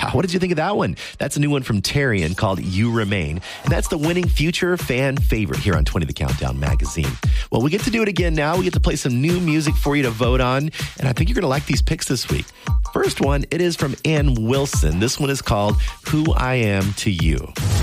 Yeah, what did you think of that one? That's a new one from Tarian called You Remain. And that's the winning future fan favorite here on 20 The Countdown magazine. Well, we get to do it again now. We get to play some new music for you to vote on. And I think you're going to like these picks this week. First one, it is from Ann Wilson. This one is called Who I Am to You.